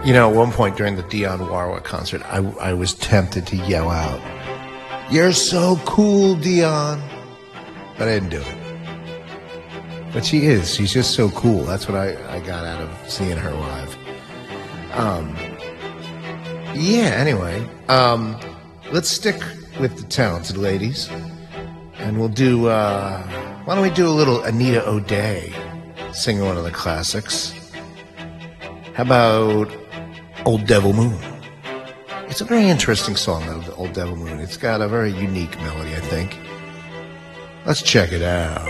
You know, at one point during the Dionne Warwick concert, I was tempted to yell out, "You're so cool, Dionne," but I didn't do it. But she is. She's just so cool. That's what I got out of seeing her live. Anyway, let's stick with the talented ladies. And we'll do, why don't we do a little Anita O'Day singing one of the classics? How about Old Devil Moon? It's a very interesting song, Old Devil Moon. It's got a very unique melody, I think. Let's check it out.